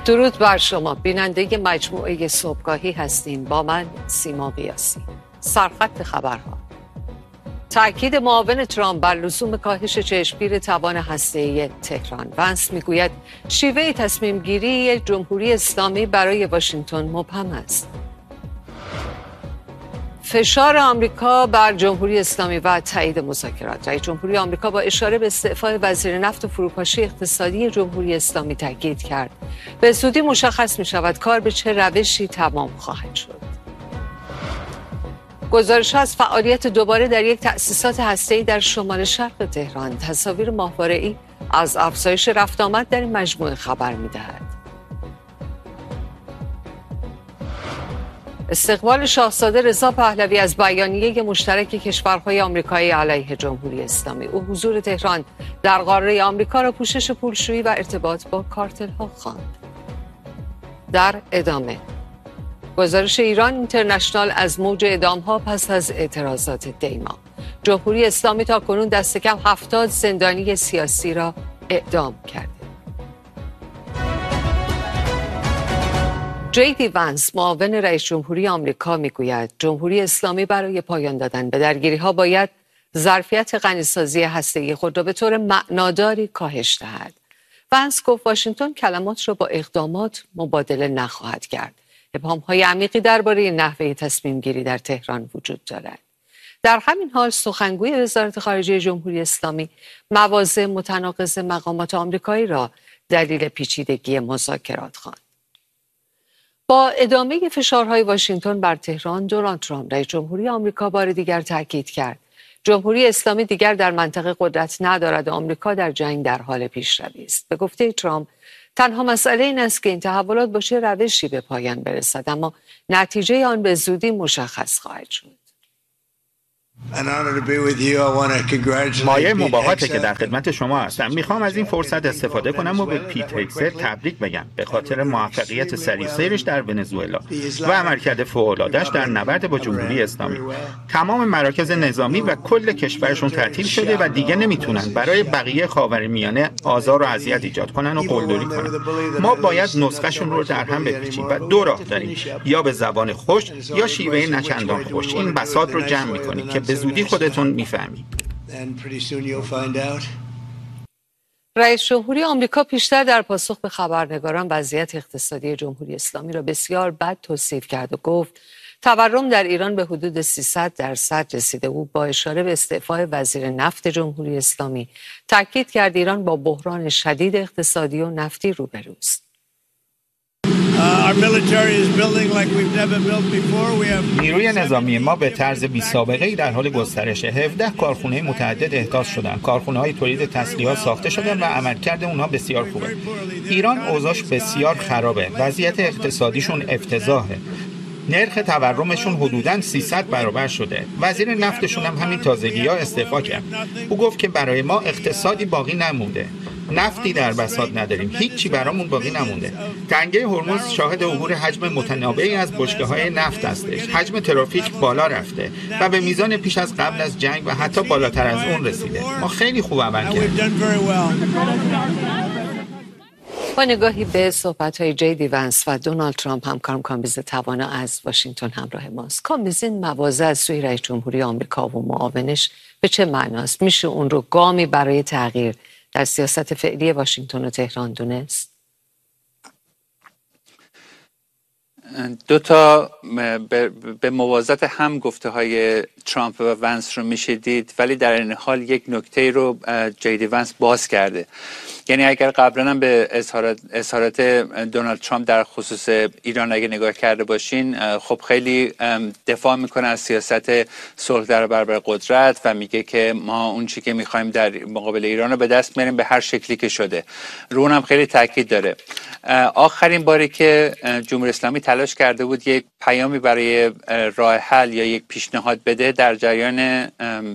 درود بر شما بیننده مجموعه صبحگاهی هستیم با من سیما قیاسی. سرخط خبرها: تأکید معاون ترامپ بر لزوم کاهش چشمگیر توان هسته‌ای تهران. ونس میگوید شیوه تصمیم گیری جمهوری اسلامی برای واشنگتن مبهم است. فشار آمریکا بر جمهوری اسلامی و تایید مذاکرات. رئیس جمهوری آمریکا با اشاره به استعفای وزیر نفت و فروپاشی اقتصادی جمهوری اسلامی تاکید کرد به زودی مشخص می شود کار به چه روشی تمام خواهد شد. گزارش از فعالیت دوباره در یک تأسیسات هسته‌ای در شمال شرق تهران. تصاویر ماهواره‌ای از افزایش رفت آمد در این مجموعه خبر می‌دهد. استقبال شاهزاده رضا پهلوی از بیانیه مشترک کشورهای آمریکایی علیه جمهوری اسلامی. او حضور تهران در قاره آمریکا را پوشش پولشویی و ارتباط با کارتل‌ها خواند. در ادامه گزارش ایران اینترنشنال از موج اعدام‌ها پس از اعتراضات دیما. جمهوری اسلامی تاکنون دست کم 70 زندانی سیاسی را اعدام کرده. جی ونس معاون رئیس جمهوری آمریکا میگوید جمهوری اسلامی برای پایان دادن به درگیری‌ها باید ظرفیت غنیسازی هسته‌ای خود را به طور معناداری کاهش دهد. ونس گفت واشنگتن کلمات را با اقدامات مبادله نخواهد کرد. ابهام‌های عمیقی درباره نحوه تصمیم گیری در تهران وجود دارد. در همین حال سخنگوی وزارت خارجه جمهوری اسلامی مواضع متناقض مقامات آمریکایی را دلیل پیچیدگی مذاکرات خواند. با ادامه فشارهای واشنگتن بر تهران، دونالد ترامپ رئیس جمهوری آمریکا بار دیگر تاکید کرد جمهوری اسلامی دیگر در منطقه قدرت ندارد و آمریکا در جنگ در حال پیشروی است. به گفته ترامپ تنها مسئله این است که این تحولات با چه روشی به پایان برسد، اما نتیجه آن به زودی مشخص خواهد شد. مایه مباهاته که در خدمت شما هستم. میخوام از این فرصت استفاده کنم و به پیت هگست تبریک بگم به خاطر موفقیت سریع سیرش در ونزوئلا و عملکرد فوق‌العاده‌اش در نبرد با جمهوری اسلامی. تمام مراکز نظامی و کل کشورشون تعطیل شده و دیگه نمیتونن برای بقیه خاورمیانه آزار و اذیت ایجاد کنن و قلدری کنن. ما باید نسخه‌شون رو در هم بپیچیم و دو راه داریم، یا به زبان خوش یا شیوه نچندان خوش. این بساط رو جمع می‌کنیم که به زودی خودتون میفهمید. رئیس جمهوری آمریکا پیشتر در پاسخ به خبرنگاران وضعیت اقتصادی جمهوری اسلامی را بسیار بد توصیف کرد و گفت تورم در ایران به حدود 300% رسیده. او با اشاره به استعفای وزیر نفت جمهوری اسلامی تاکید کرد ایران با بحران شدید اقتصادی و نفتی روبروست. نیروی نظامی ما به طرز بی‌سابقه‌ای در حال گسترشه. 17 کارخانه متعدد احداث شدن. کارخانه‌های تولید تسلیحات ساخته شدن و عملکرد اونها بسیار خوبه. ایران اوضاعش بسیار خرابه. وضعیت اقتصادیشون افتضاحه. نرخ تورمشون حدوداً 300 برابر شده. وزیر نفتشون هم همین تازگی‌ها استعفا کرد. او گفت که برای ما اقتصادی باقی نمونده. نفتی در بساط نداریم، هیچی برامون باقی نمونده. تنگه هرمز شاهد عبور حجم متنوعی از بشکه‌های نفت هستش. حجم ترافیک بالا رفته و به میزان پیش از قبل از جنگ و حتی بالاتر از اون رسیده. ما خیلی خوب عمل کردیم. با نگاهی به صحبت‌های جی ونس و دونالد ترامپ، همکارم کامبیز توانا از واشنگتن همراه ماست. کامبیز، این مواضع از سوی رئیس جمهوری آمریکا و معاونش به چه معناست؟ میشه اون رو گامی برای تغییر در سیاست فعلی واشنگتن و تهران دونست؟ دو تا به موازات هم گفته های ترامپ و ونس رو میشه دید، ولی در این حال یک نکته رو جی ونس باز کرده. یعنی اگر قبلا هم به اظهارات دونالد ترامپ در خصوص ایران اگه نگاه کرده باشین، خب خیلی دفاع میکنه از سیاست صلح در برابر قدرت و میگه که ما اون چی که میخوایم در مقابل ایران رو به دست میاریم به هر شکلی که شده. رو اونم خیلی تاکید داره. آخرین باری که جمهوری اسلامی تلاش کرده بود یک پیامی برای راه حل یا یک پیشنهاد بده در جریان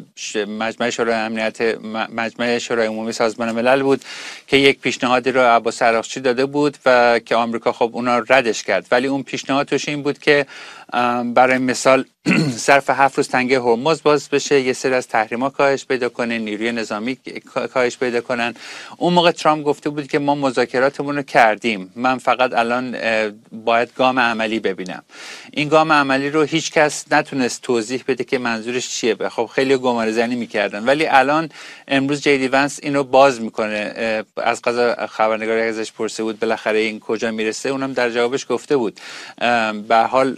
مجمع شورای عمومی سازمان ملل بود که یک پیشنهادی رو عباس عراقچی داده بود و که آمریکا خب اونا ردش کرد. ولی اون پیشنهاد توش این بود که برای مثال ظرف 7 روز تنگه هرمز باز بشه، یه سری از تحریما کاهش پیدا کنه، نیروی نظامی کاهش پیدا کنن. اون موقع ترامپ گفته بود که ما مذاکراتمون رو کردیم، من فقط الان باید گام عملی ببینم. این گام عملی رو هیچ کس نتونست توضیح بده که منظورش چیه. خب خیلی گمانه‌زنی میکردن، ولی الان امروز جی دی ونس اینو باز میکنه. از قضا خبرنگاری ازش پرسیده بود بالاخره این کجا میرسه، اونم در جوابش گفته بود به حال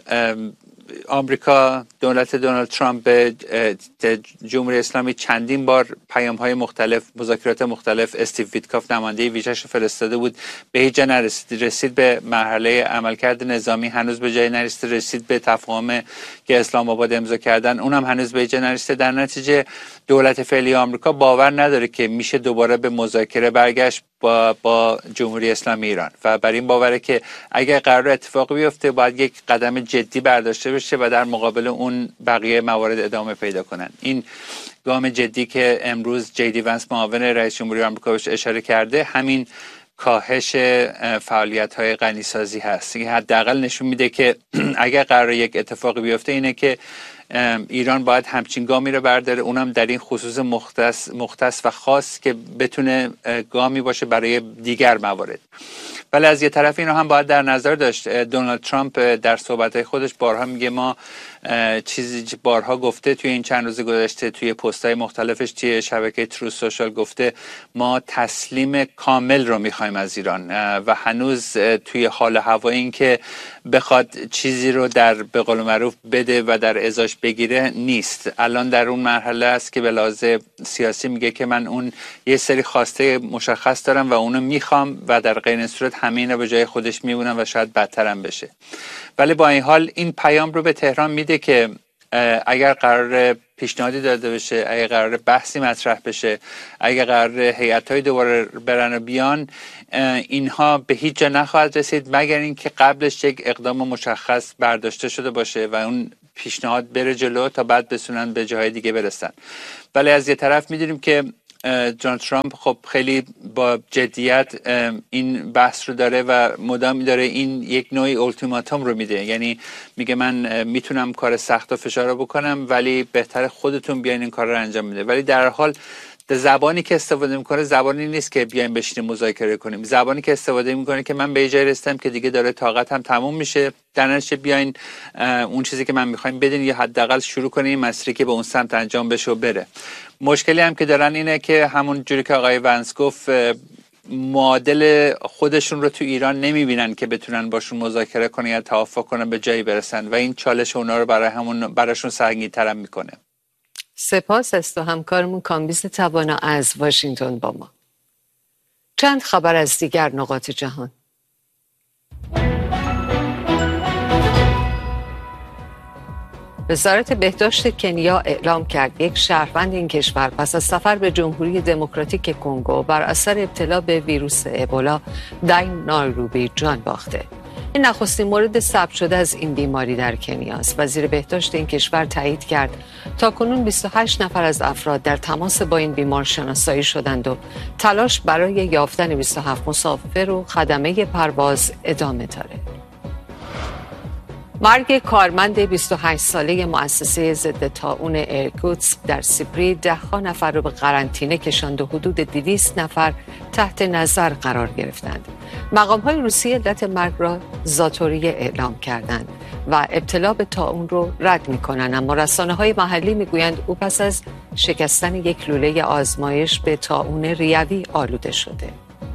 آمریکا، دولت دونالد ترامپ به جمهوری اسلامی چندین بار پیام‌های مختلف، مذاکرات مختلف، استیو ویتکاف نماینده ویژه‌اش فرستاده بود، به هیچ جا نرسید. رسید به مرحله عملکرد نظامی، هنوز به جای نرسید. رسید به تفاهم که اسلام آباد امضا کردن، اونم هنوز به جا نرسید. در نتیجه دولت فعلی آمریکا باور نداره که میشه دوباره به مذاکره برگشت با جمهوری اسلامی ایران و بر این باوره که اگر قرار اتفاقی بیفته باید یک قدم جدی برداشته بشه و در مقابل اون بقیه موارد ادامه پیدا کنن. این گام جدی که امروز جی دی ونس معاون رئیس جمهوری آمریکا بهش اشاره کرده، همین کاهش فعالیت‌های غنیسازی هست. این حداقل نشون میده که اگر قرار یک اتفاقی بیفته اینه که ایران باید همچین گامی رو برداره، اونم در این خصوص مختص و خاص که بتونه گامی باشه برای دیگر موارد. ولی از یه طرف این رو هم باید در نظر داشت. دونالد ترامپ در صحبت‌های خودش بارها میگه، ما چیزی بارها گفته توی این چند روز گذشته، توی پست‌های مختلفش توی شبکه ترو سوشال گفته ما تسلیم کامل رو میخوایم از ایران و هنوز توی حال هوا این که بخواد چیزی رو در به قول معروف بده و در ازاش بگیره نیست. الان در اون مرحله است که به لحاظ سیاسی میگه که من اون یه سری خواسته مشخص دارم و اونو میخوام و در غیر این صورت همه اینا به جای خودش میمونن و شاید بدترم بشه. ولی با این حال این پیام رو به تهران میده که اگر قرار پیشنهادی داده بشه، اگر قرار بحثی مطرح بشه، اگر قرار هیئت‌های دوباره برن و بیان، اینها به هیچ جا نخواهد رسید مگر اینکه قبلش یک اقدام مشخص برداشته شده باشه و اون پیشنهاد بره جلو تا بعد بتونن به جاهای دیگه برسن. ولی از یه طرف می‌دونیم که جان ترامپ خب خیلی با جدیت این بحث رو داره و مدام داره این یک نوعی اولتیماتوم رو میده. یعنی میگه من میتونم کار سخت و فشار رو بکنم ولی بهتر خودتون بیاین این کار رو انجام بده. ولی در حال زبانی که استفاده میکنه زبانی نیست که بیایم بشینیم مذاکره کنیم. زبانی که استفاده میکنه که من به جای رسیدم که دیگه داره طاقتم تموم میشه، در نتیجه بیاین اون چیزی که من میخوایم بدین یا حداقل شروع کنیم مسیری که به اون سمت انجام بشه و بره. مشکلی هم که دارن اینه که همون جوری که آقای ونس گفت معادل خودشون رو تو ایران نمیبینن که بتونن باشون مذاکره کنن یا توافق کنن به جایی برسن و این چالش اونا رو براشون سنگین‌تر میکنه. سپاس از تو همکارمون کامبیز توانا از واشنگتن با ما. چند خبر از دیگر نقاط جهان. وزارت بهداشت کنیا اعلام کرد یک شهروند این کشور پس از سفر به جمهوری دموکراتیک کنگو بر اثر ابتلا به ویروس ابولا در نایروبی جان باخته. این نخستین مورد ثبت شده از این بیماری در کنیا است. وزیر بهداشت این کشور تایید کرد تاکنون 28 نفر از افراد در تماس با این بیمار شناسایی شدند و تلاش برای یافتن 27 مسافر و خدمه پرواز ادامه دارد. مرگ کارمند 28 ساله مؤسسه ضد طاعون ایرکوتسک در سیبری 10 نفر را به قرنطینه کشاند و حدود 200 نفر تحت نظر قرار گرفتند. مقام‌های روسیه علت مرگ را ذاتوریه اعلام کردند و ابتلا به طاعون رو رد می‌کنند، اما رسانه‌های محلی می‌گویند او پس از شکستن یک لوله آزمایش به طاعون ریوی آلوده شده.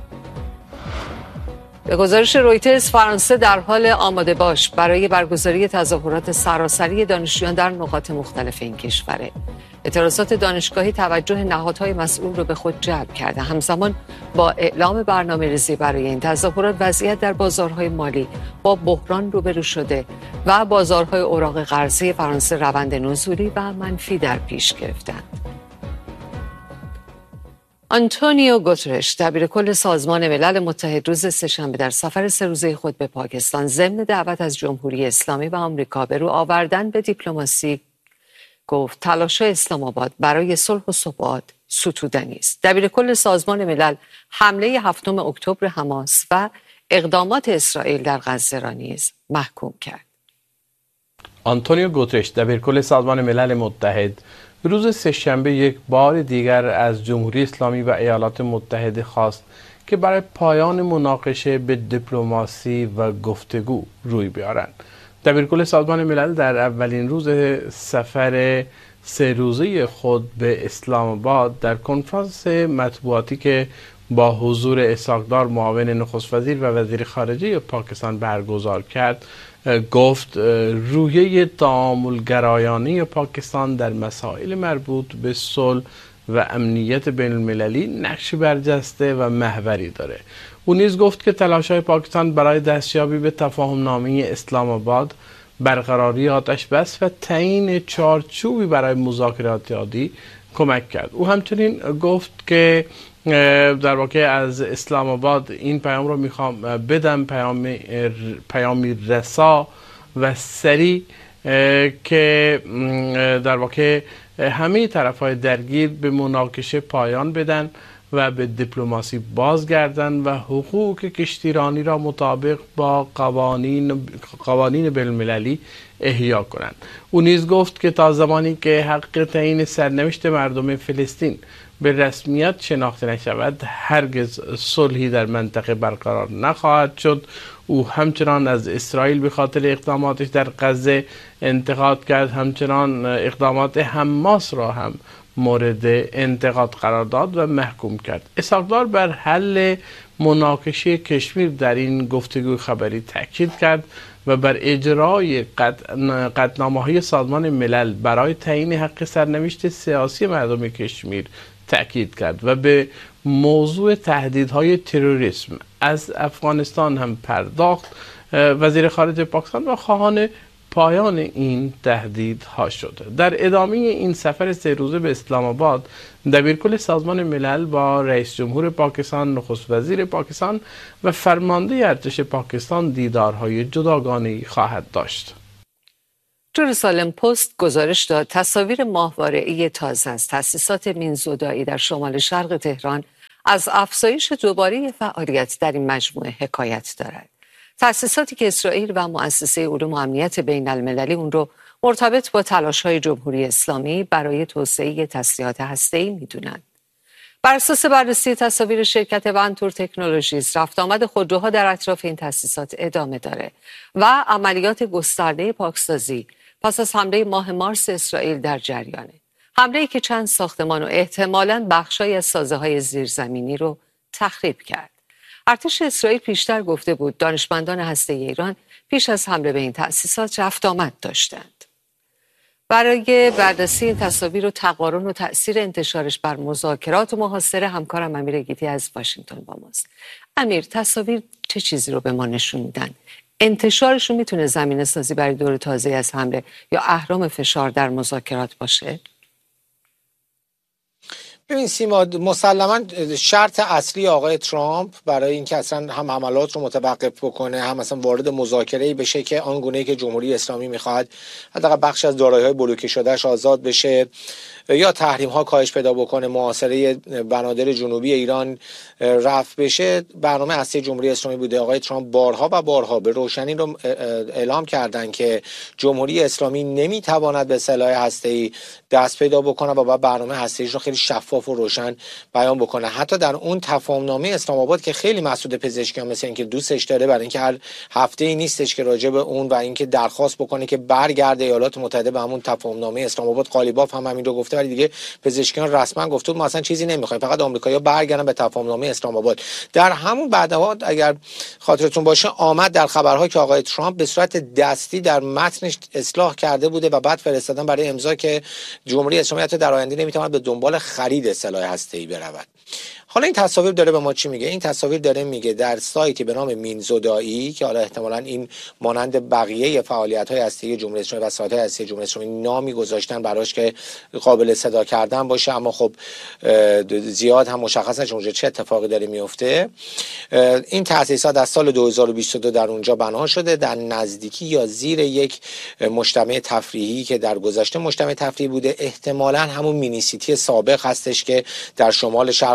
به گزارش رویترز فرانسه در حال آماده باش برای برگزاری تظاهرات سراسری دانشجویان در نقاط مختلف این کشوره. اعتراضات دانشگاهی توجه نهادهای مسئول رو به خود جلب کرده. همزمان با اعلام برنامه‌ریزی برای این تظاهرات وضعیت در بازارهای مالی با بحران روبرو شده و بازارهای اوراق قرضه فرانسه روند نزولی و منفی در پیش گرفتند. آنتونیو گوترش دبیرکل سازمان ملل متحد روز سه‌شنبه در سفر 3 روزه خود به پاکستان ضمن دعوت از جمهوری اسلامی و آمریکا به رو آوردن به دیپلماسی گفت تلاش اسلام آباد برای صلح و ثبات ستودنی است. دبیرکل سازمان ملل حمله 7 اکتبر حماس و اقدامات اسرائیل در غزه را نیز محکوم کرد. آنتونیو گوترش دبیرکل سازمان ملل متحد روز سه‌شنبه یک بار دیگر از جمهوری اسلامی و ایالات متحده خواست که برای پایان مناقشه به دیپلماسی و گفتگو روی بیارند. دبیرکل سازمان ملل در اولین روز سفر 3 روزه خود به اسلام آباد در کنفرانس مطبوعاتی که با حضور اسحاق دار معاون نخست وزیر و وزیر خارجه پاکستان برگزار کرد گفت روحیه تعاملگرایانه پاکستان در مسائل مربوط به صلح و امنیت بین المللی نقش برجسته و محوری داره. او نیز گفت که تلاش‌های پاکستان برای دستیابی به تفاهم‌نامه اسلام آباد، برقراری آتش بس و تعیین چارچوبی برای مذاکرات عادی کمک کرد. او همچنین گفت که در واقع از اسلام آباد این پیام رو میخوام بدم، پیامی رسا و سریع که در واقع همه طرف‌های درگیر به مناقشه پایان بدن و به دیپلماسی بازگردن و حقوق کشتیرانی را مطابق با قوانین بین‌المللی احیا کنند. او نیز گفت که تا زمانی که حق تعیین سرنوشت مردم فلسطین به رسمیت شناخته نشود هرگز صلحی در منطقه برقرار نخواهد شد. او همچنان از اسرائیل به خاطر اقداماتش در غزه انتقاد کرد، همچنان اقدامات حماس را هم مورد انتقاد قرار داد و محکوم کرد. اسحاق دار بر حل مناقشه کشمیر در این گفتگو خبری تاکید کرد و بر اجرای قطعنامه‌های سازمان ملل برای تعیین حق سرنوشت سیاسی مردم کشمیر تاکید کرد و به موضوع تهدیدهای تروریسم از افغانستان هم پرداخت. وزیر خارجه پاکستان و خواهان پایان این تهدیدها شد. در ادامه این سفر 3 روزه به اسلام آباد، دبیرکل سازمان ملل با رئیس جمهور پاکستان، نخست وزیر پاکستان و فرمانده ارتش پاکستان دیدارهای جداگانه‌ای خواهد داشت. جروسالم پست گزارش داد تصاویر ماهواره‌ای تازه از تأسیسات مینزودایی در شمال شرق تهران از افزایش دوباره فعالیت در این مجموعه حکایت دارد. تأسیساتی که اسرائیل و مؤسسه علوم و امنیت بین المللی اون رو مرتبط با تلاش‌های جمهوری اسلامی برای توسعه تسلیحات هسته‌ای می‌دونند. بر اساس بررسی تصاویر شرکت ونتور تکنولوژیز، رفت آمد خودروها در اطراف این تأسیسات ادامه داره و عملیات گسترده پاکسازی پس از حمله ماه مارس اسرائیل در جریانه. حمله‌ای که چند ساختمان و احتمالاً بخشای از سازه‌های زیرزمینی رو تخریب کرد. ارتش اسرائیل پیشتر گفته بود دانشمندان هسته‌ای ایران پیش از حمله به این تأسیسات رفت آمد داشتند. برای بررسی این تصاویر و تقارن و تأثیر انتشارش بر مذاکرات و محاصره، همکارم امیر گیتی از واشنگتن با ماست. امیر، تصاویر چه چیزی رو به ما نشون میدن؟ انتشارشون میتونه زمینه سازی برای دور تازه از حمله یا اهرم فشار در مذاکرات باشه؟ ببین سیما، مسلما شرط اصلی آقای ترامپ برای اینکه اصلا هم حملات رو متوقف بکنه، هم اصلا وارد مذاکره‌ای بشه که آنگونه‌ای که جمهوری اسلامی میخواد حداقل بخش از دارایی‌های بلوکه شدهش آزاد بشه یا تحریم‌ها کاهش پیدا بکنه، محاصره بنادر جنوبی ایران رفع بشه، برنامه اصلی جمهوری اسلامی بوده. آقای ترامپ بارها و بارها به روشنی رو اعلام کردن که جمهوری اسلامی نمیتواند به سلاح هسته‌ای دست پیدا بکنه و بعد برنامه هسته‌ایش رو خیلی شفاف و روشن بیان بکنه. حتی در اون تفاهمنامه اسلام آباد که خیلی مسعود پزشکیان مثل اینکه دوستش داره، برای اینکه هر هفته‌ای نیستش که راجع به اون و اینکه درخواست بکنه که برگرده ایالات متحده به همون تفاهمنامه اسلام آباد. قالیباف هم همین رو گفته، ولی دیگه پزشکیان رسما گفته ما اصلا چیزی نمیخوایم، فقط آمریکایی‌ها برگردن به تفاهمنامه اسلام آباد. در همون بعدها اگر خاطرتون باشه آمد در خبرها که آقای ترامپ به صورت دستی در متنش اصلاح کرده بوده و بعد فرستادن برای امضا که جمهوری اسلامی حتی در آینده نمیتواند به دنبال خرید سلاح هسته‌ای برود. حالا این تصاویر داره به ما چی میگه؟ این تصاویر داره میگه در سایتی به نام مینزودایی که حالا احتمالاً این مانند بقیه فعالیت‌های هسته‌ای جمهوری اسلامی و سایت‌های هسته‌ای جمهوری اسلامی نامی گذاشتن براش که قابل صدا کردن باشه، اما خب زیاد هم مشخص نشه چه اتفاقی داره میفته. این تأسیسات از سال 2022 در اونجا بنا شده، در نزدیکی یا زیر یک مجتمع تفریحی که در گذشته مجتمع تفریحی بوده، احتمالاً همون مینی سیتی سابق هستش که در شمال شرق تهران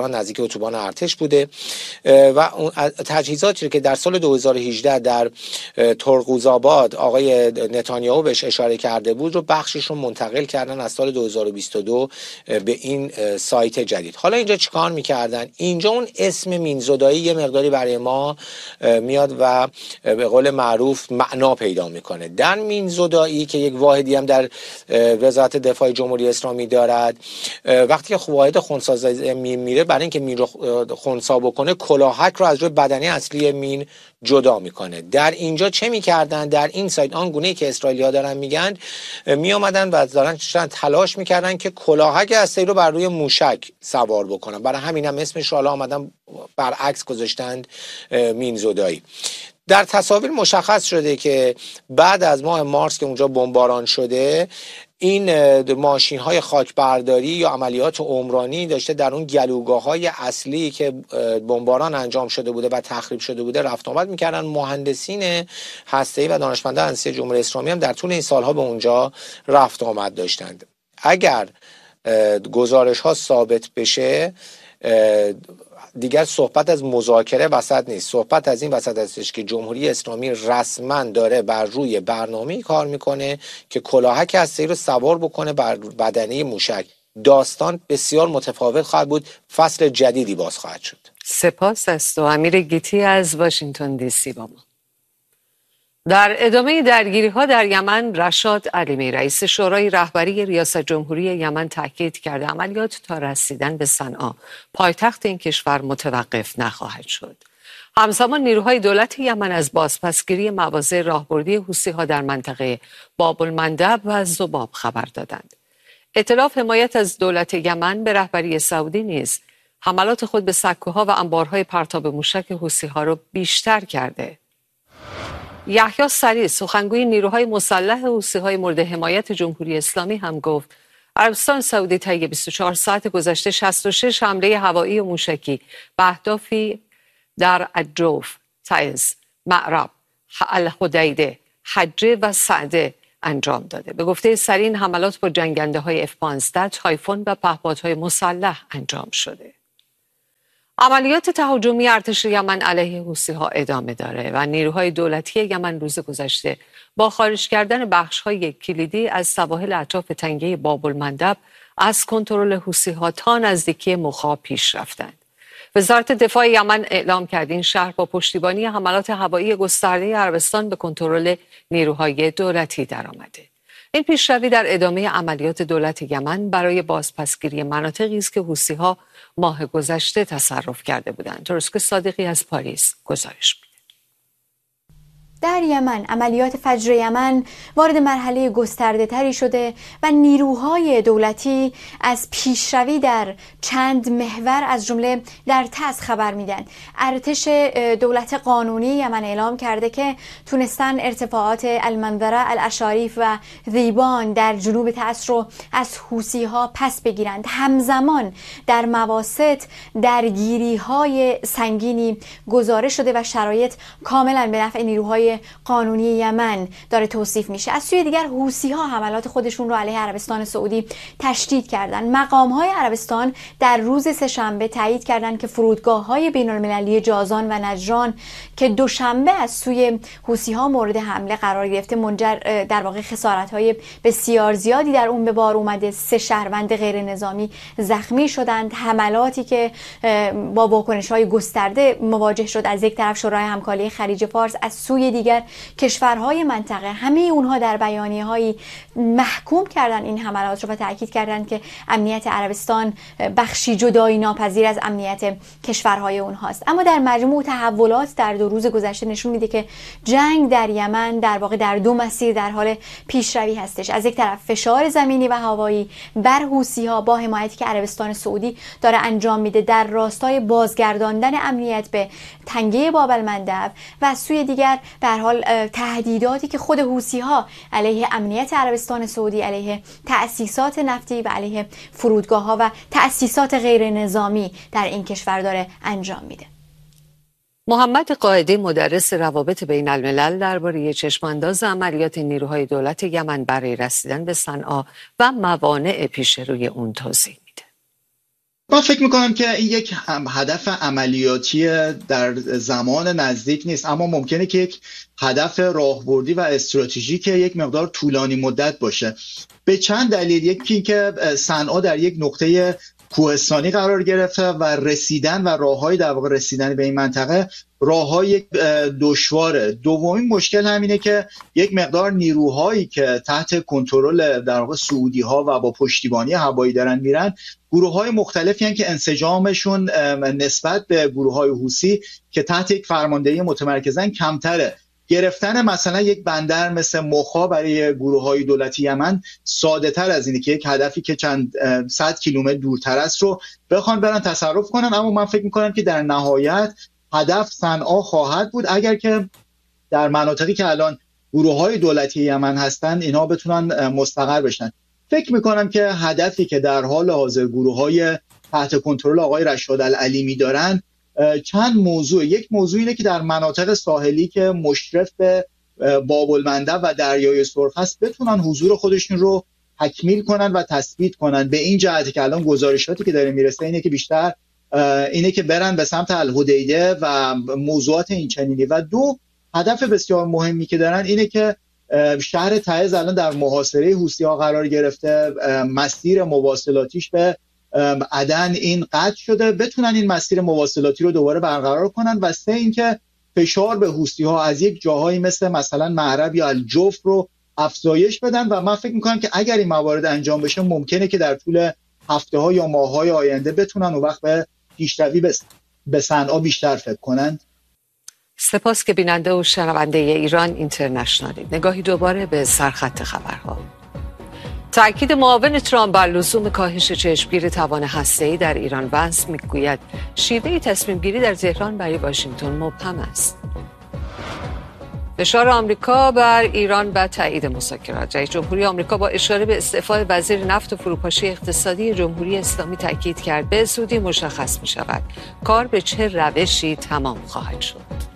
تقریبا نزدیک اتوبان ارتش بوده و تجهیزاتی که در سال 2018 در ترقوزآباد آقای نتانیاهو بهش اشاره کرده بود رو بخشش رو منتقل کردن از سال 2022 به این سایت جدید. حالا اینجا چیکار میکردن؟ اینجا اون اسم مینزودایی یه مقداری برای ما میاد و به قول معروف معنا پیدا میکنه. در مینزودایی که یک واحدی هم در وزارت دفاع جمهوری اسلامی دارد، وقتی که واحد خنثی میره برای اینکه مین رو خنثی بکنه کلاهک رو از روی بدنه اصلی مین جدا میکنه. در اینجا چه میکردن؟ در این سایت آن گونه‌ای که اسرائیلی‌ها دارن میگن میومدن و دارن تلاش میکردن که کلاهک هسته‌ای رو بر روی موشک سوار بکنن. برای همین هم اسمش رو حالا آمدن برعکس گذاشتند مینزودایی. در تصاویر مشخص شده که بعد از ماه مارس که اونجا بمباران شده، این ماشین های خاکبرداری یا عملیات عمرانی داشته در اون گلوگاه های اصلی که بمباران انجام شده بوده و تخریب شده بوده رفت آمد میکردن. مهندسین هسته‌ای و دانشمندان هسته‌ای جمهوری اسلامی هم در طول این سالها به اونجا رفت آمد داشتند. اگر گزارش ها ثابت بشه دیگر صحبت از مذاکره وسط نیست، صحبت از این وسط هستش که جمهوری اسلامی رسما داره بر روی برنامه‌ای کار میکنه که کلاهک هسته‌ای رو سوار بکنه بر بدنه موشک. داستان بسیار متفاوت خواهد بود، فصل جدیدی باز خواهد شد. سپاس است و امیر گیتی از واشنگتن دی سی با ما. در ادامه درگیری‌ها در یمن، رشاد علیمی رئیس شورای رهبری ریاست جمهوری یمن تاکید کرده عملیات تا رسیدن به صنعا پایتخت این کشور متوقف نخواهد شد. همزمان نیروهای دولت یمن از بازپسگیری مواضع راهبردی حوثی‌ها در منطقه باب المندب و ذباب خبر دادند. ائتلاف حمایت از دولت یمن به رهبری سعودی نیز حملات خود به سکوها و انبارهای پرتاب موشک حوثی‌ها را بیشتر کرده. یحیی سریع سخنگوی نیروهای مسلح حوثی‌های مورد حمایت جمهوری اسلامی هم گفت عربستان سعودی طی 24 ساعت گذشته 66 حمله هوایی و موشکی به اهدافی در الجوف، تعز، معرب، الحدیده، حجه و سعده انجام داده. به گفته سریع این حملات با جنگنده‌های F-15 تایفون و پهپادهای مسلح انجام شده. عملیات تهاجمی ارتش یمن علیه حوثی‌ها ادامه داره و نیروهای دولتی یمن روز گذشته با خارج کردن بخش‌های کلیدی از سواحل اطراف تنگه باب المندب از کنترل حوثی‌ها تا نزدیکی مخا پیش رفتند. وزارت دفاع یمن اعلام کرد این شهر با پشتیبانی حملات هوایی گسترده عربستان به کنترل نیروهای دولتی درآمده. این پیشروی در ادامه عملیات دولت یمن برای بازپسگیری مناطقی است که حوثی‌ها ماه گذشته تصرف کرده بودند. ترسک صادقی از پاریس گزارش می‌ده. در یمن عملیات فجر یمن وارد مرحله گسترده تری شده و نیروهای دولتی از پیشروی در چند محور از جمله در تعز خبر میدن. ارتش دولت قانونی یمن اعلام کرده که تونستن ارتفاعات المنظره، الاشاریف و ذیبان در جنوب تعز رو از حوثی‌ها پس بگیرند. همزمان در مواسط درگیری‌های سنگینی گزارش شده و شرایط کاملا به نفع نیروهای قانونی یمن داره توصیف میشه. از سوی دیگر حوثی‌ها حملات خودشون رو علیه عربستان سعودی تشدید کردن. مقام‌های عربستان در روز سه‌شنبه تایید کردند که فرودگاه‌های بین‌المللی جازان و نجران که دوشنبه از سوی حوثی‌ها مورد حمله قرار گرفته منجر در واقع خسارت‌های بسیار زیادی در اون به بار اومده. 3 شهروند غیر نظامی زخمی شدند. حملاتی که با واکنش‌های گسترده مواجه شد از یک طرف شورای همکاری خلیج فارس، از سوی دیگر کشورهای منطقه، همه اونها در بیانیه‌هایی محکوم کردن این حملات رو و تاکید کردن که امنیت عربستان بخشی جدایی ناپذیر از امنیت کشورهای اونهاست. اما در مجموع تحولات در 2 روز گذشته نشون میده که جنگ در یمن در واقع در 2 مسیر در حال پیشروی هستش. از یک طرف فشار زمینی و هوایی بر حوثی‌ها با حمایتی که عربستان سعودی داره انجام میده در راستای بازگرداندن امنیت به تنگه باب المندب و از سوی دیگر به هر حال تهدیداتی که خود حوثی‌ها علیه امنیت عربستان سعودی، علیه تأسیسات نفتی و علیه فرودگاه‌ها و تأسیسات غیر نظامی در این کشور داره انجام میده. محمد قائدی مدرس روابط بین الملل درباره چشمانداز عملیات نیروهای دولت یمن برای رسیدن به صنعا و موانع پیش روی اون توضیح میده. من فکر میکنم که این یک هدف عملیاتی در زمان نزدیک نیست، اما ممکنه که یک هدف راهبردی و استراتژیک یک مقدار طولانی مدت باشه. به چند دلیل. یکی این که صنعا در یک نقطه کوهستانی قرار گرفته و رسیدن و راههای در واقع رسیدن به این منطقه راههای دشواره. دومین مشکل همینه که یک مقدار نیروهایی که تحت کنترل در واقع سعودی ها و با پشتیبانی هوایی دارن میرن، گروه های مختلفی هستند که انسجامشون نسبت به گروه های حوثی که تحت یک فرماندهی متمرکزن کمتره. گرفتن مثلا یک بندر مثل مخا برای گروه‌های دولتی یمن ساده تر از اینه که یک هدفی که چند صد کیلومتر دورتر است رو بخوان برن تصرف کنن. اما من فکر می‌کنم که در نهایت هدف صنعا خواهد بود، اگر که در مناطقی که الان گروه‌های دولتی یمن هستن اینها بتونن مستقر بشن. فکر می‌کنم که هدفی که در حال حاضر گروه‌های تحت کنترل آقای رشاد العلیمی دارن چند موضوع. یک موضوع اینه که در مناطق ساحلی که مشرف به باب المندب و دریای سرخ است بتونن حضور خودشون رو تکمیل کنن و تثبیت کنن. به این جهتی که الان گزارشاتی که داره میرسه اینه که بیشتر اینه که برن به سمت الحدیده و موضوعات این چنینی. و دو هدف بسیار مهمی که دارن اینه که شهر تعز الان در محاصره حوثی‌ها قرار گرفته، مسیر مواصلاتیش به عدن این قطع شده، بتونن این مسیر مواصلاتی رو دوباره برقرار کنن. و سه اینکه فشار به حوثی‌ها از یک جاهایی مثلا معرب یا الجوف رو افزایش بدن. و من فکر می‌کنم که اگر این موارد انجام بشه ممکنه که در طول هفته‌ها یا ماه‌های آینده بتونن اون وقت به پیشروی به صنعا بیشتر فکر کنند. سپاس که بیننده و شنونده ایران اینترنشنالی. نگاهی دوباره به سرخط خبرها. تأکید معاون ترامپ بر لزوم کاهش چشمگیر توان هسته‌ای در ایران. ونس میگوید شیوه تصمیم گیری در تهران برای واشنگتن مبهم است. فشار آمریکا بر ایران و تایید مذاکرات. رئیس جمهوری آمریکا با اشاره به استعفای وزیر نفت و فروپاشی اقتصادی جمهوری اسلامی تاکید کرد به زودی مشخص می شود کار به چه روشی تمام خواهد شد.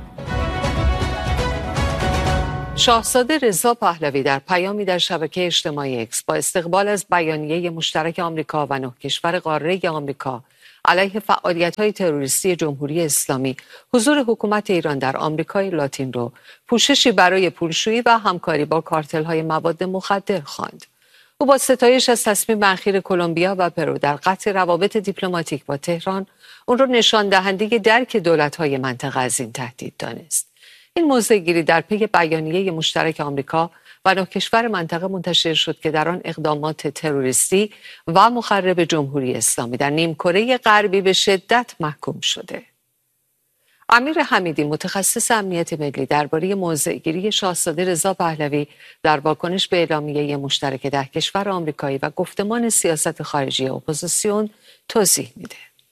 شاهزاده رضا پهلوی در پیامی در شبکه اجتماعی اکس با استقبال از بیانیه مشترک آمریکا و 9 کشور قاره آمریکا علیه فعالیت‌های تروریستی جمهوری اسلامی حضور حکومت ایران در آمریکای لاتین رو پوششی برای پولشویی و همکاری با کارتل‌های مواد مخدر خواند. او با ستایش از تصمیم اخیر کلمبیا و پرو در قطع روابط دیپلماتیک با تهران، اون رو نشان دهنده درک دولت‌های منطقه از این تهدید دانست. این موضع‌گیری در پی بیانیه مشترک آمریکا و 9 کشور منطقه منتشر شد که در آن اقدامات تروریستی و مخرب جمهوری اسلامی در نیمکره غربی به شدت محکوم شده. امیر حمیدی متخصص امنیت ملی درباره موضع‌گیری شاهزاده رضا پهلوی در واکنش به اعلامیه مشترک 10 کشور آمریکایی و گفتمان سیاست خارجی اپوزیسیون توضیح میده.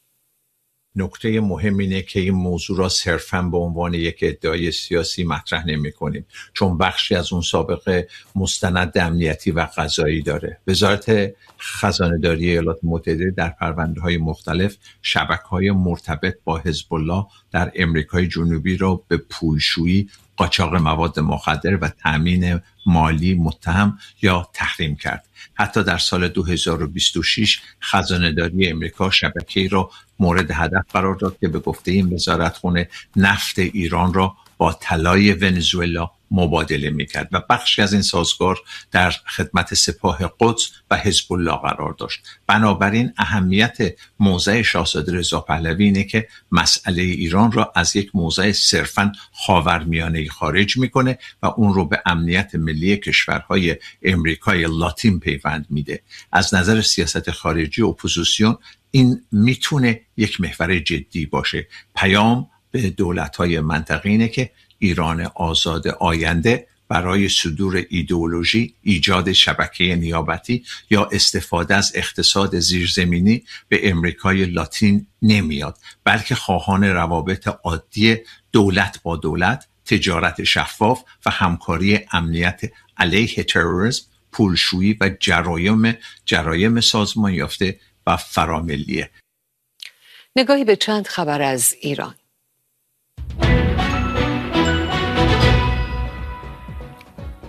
نکته مهم اینه که این موضوع را صرفاً به عنوان یک ادعای سیاسی مطرح نمی کنیم، چون بخشی از اون سابقه مستند امنیتی و قضایی داره. وزارت خزانه‌داری ایالات متحده در پرونده‌های مختلف شبکه‌های مرتبط با حزب الله در امریکای جنوبی را به پولشویی، قاچاق مواد مخدر و تأمین مالی متهم یا تحریم کرد. حتی در سال 2026 خزانه‌داری امریکا شبکه‌ای را مورد هدف قرار داد که به گفته این وزارتخانه نفت ایران را با طلای ونزوئلا مبادله می‌کرد و بخشی از این سازگار در خدمت سپاه قدس و حزب الله قرار داشت. بنابراین اهمیت موضع شاهزاده رضا پهلوی اینه که مسئله ایران را از یک موضع صرفاً خاورمیانه‌ای خارج می‌کنه و اون رو به امنیت ملی کشورهای امریکای لاتین پیوند میده. از نظر سیاست خارجی اپوزیسیون این میتونه یک محور جدی باشه. پیام به دولت‌های منطقه اینه که ایران آزاد آینده برای صدور ایدئولوژی، ایجاد شبکه نیابتی یا استفاده از اقتصاد زیرزمینی به امریکای لاتین نمیاد، بلکه خواهان روابط عادی دولت با دولت، تجارت شفاف و همکاری امنیت علیه تروریسم، پولشویی و جرایم سازمان یافته و فراملیه. نگاهی به چند خبر از ایران.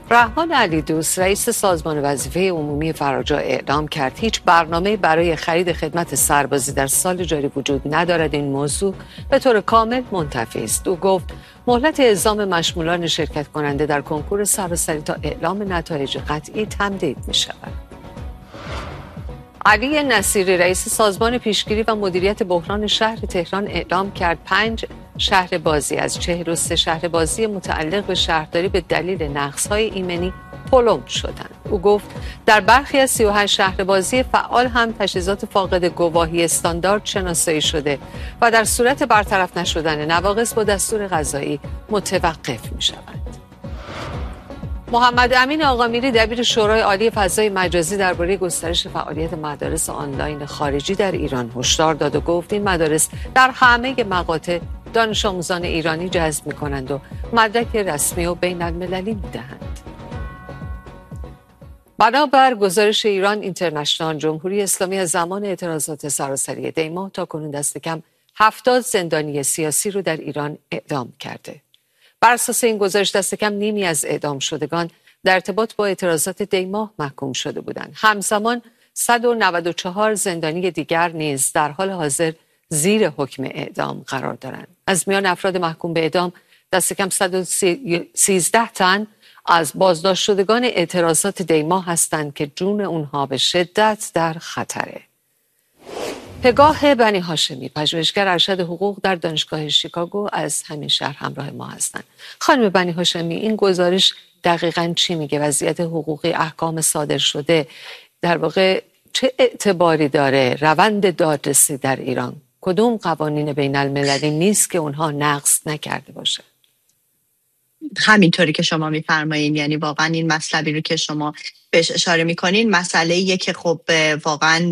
رحمان علیدوست رئیس سازمان وظیفه عمومی فراجا اعلام کرد هیچ برنامه برای خرید خدمت سربازی در سال جاری وجود ندارد. این موضوع به طور کامل منتفی است. او گفت مهلت اعزام مشمولان شرکت کننده در کنکور سراسری تا اعلام نتایج قطعی تمدید می شود. علی نصیری رئیس سازمان پیشگیری و مدیریت بحران شهر تهران اعلام کرد 5 شهر بازی از 43 شهر بازی متعلق به شهرداری به دلیل نقص‌های ایمنی پلم شدند. او گفت در برخی از 38 شهر بازی فعال هم تجهیزات فاقد گواهی استاندارد شناسایی شده و در صورت برطرف نشدن نواقص با دستور قضایی متوقف می‌شوند. محمد امین آقامیری دبیر شورای عالی فضای مجازی درباره گسترش فعالیت مدارس آنلاین خارجی در ایران هشدار داد و گفت این مدارس در همه مقاطع دانش آموزان ایرانی جذب می‌کنند و مدرک رسمی و بین المللی می‌دهند. بنابر گزارش ایران اینترنشنال، جمهوری اسلامی از زمان اعتراضات سراسری دی‌ماه تاکنون دست کم 70 زندانی سیاسی رو در ایران اعدام کرده. بر اساس این گزارش دست کم نیمی از اعدام شدگان در ارتباط با اعتراضات دی‌ماه محکوم شده بودند. همزمان 194 زندانی دیگر نیز در حال حاضر زیر حکم اعدام قرار دارند. از میان افراد محکوم به اعدام دست کم 113 تن از بازداشت شدگان اعتراضات دی‌ماه هستند که جون اونها به شدت در خطره. پگاه بنی هاشمی، پژوهشگر ارشد حقوق در دانشگاه شیکاگو، از همین شهر همراه ما هستند. خانم بنی هاشمی، این گزارش دقیقاً چی میگه؟ وضعیت حقوقی، احکام صادر شده در واقع چه اعتباری داره؟ روند دادرسی در ایران کدوم قوانین بین المللی نیست که اونها نقض نکرده باشه؟ همینطوری که شما میفرمایین، یعنی واقعا این مطلبی رو که شما بهش اشاره میکنین مسئله‌ایه که خب واقعا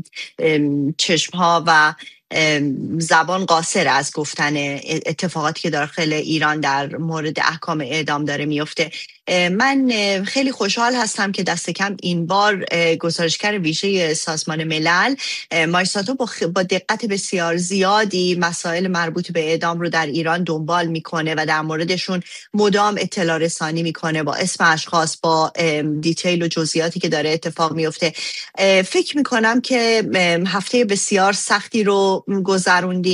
چشمها و زبان قاصر از گفتن اتفاقاتی که داخل ایران در مورد احکام اعدام داره میفته. من خیلی خوشحال هستم که دست کم این بار گزارشگر ویژه سازمان ملل مایساتو با دقت بسیار زیادی مسائل مربوط به اعدام رو در ایران دنبال میکنه و در موردشون مدام اطلاع رسانی میکنه با اسم اشخاص، با دیتیل و جزئیاتی که داره اتفاق میفته. فکر میکنم که هفته بسیار سختی رو گذروندیم.